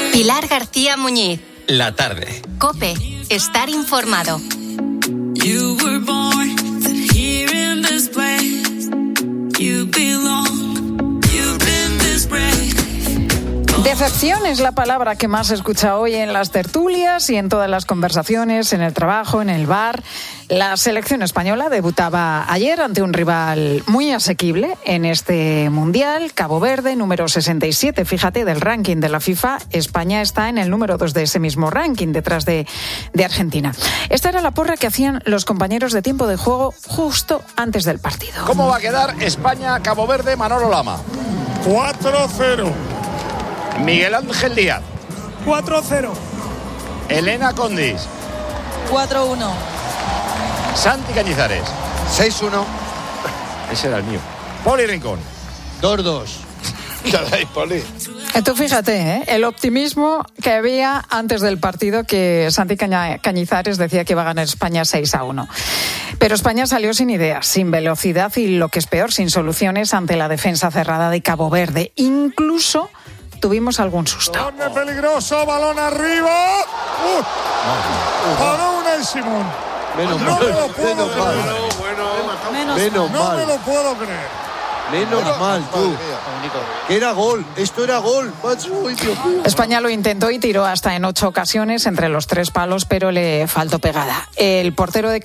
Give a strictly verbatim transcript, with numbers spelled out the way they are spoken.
Pilar García Muñiz. La tarde. COPE. Estar informado. You were born here in this place. You belong. You've been this brave. Decepción es la palabra que más se escucha hoy en las tertulias y en todas las conversaciones, en el trabajo, en el bar. La selección española debutaba ayer ante un rival muy asequible en este Mundial, Cabo Verde, número sesenta y siete, fíjate, del ranking de la FIFA. España está en el número dos de ese mismo ranking, detrás de, de Argentina. Esta era la porra que hacían los compañeros de tiempo de juego justo antes del partido. ¿Cómo va a quedar España-Cabo Verde, Manolo Lama? cuatro cero. Miguel Ángel Díaz. cuatro cero. Elena Condis. cuatro uno. Santi Cañizares. seis uno. Ese era el mío. Poli Rincón. dos dos. Caray, Poli. Tú fíjate, ¿eh? El optimismo que había antes del partido, que Santi Caña- Cañizares decía que iba a ganar España seis a uno. Pero España salió sin ideas, sin velocidad y, lo que es peor, sin soluciones ante la defensa cerrada de Cabo Verde. Incluso tuvimos algún susto. Balón peligroso, balón arriba. Uh, Paró Unai Simón. Menos No mal. me lo puedo Menos creer. mal. Menos, Menos No me mal. lo puedo creer. Menos mal, tú. Que era gol. Esto era gol. Macho, ay, Dios mío. España lo intentó y tiró hasta en ocho ocasiones entre los tres palos, pero le faltó pegada. El portero de